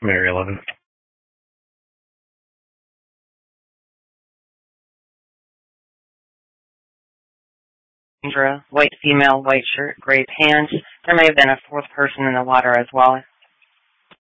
Mary 11. White female, white shirt, gray pants. There may have been a fourth person in the water as well.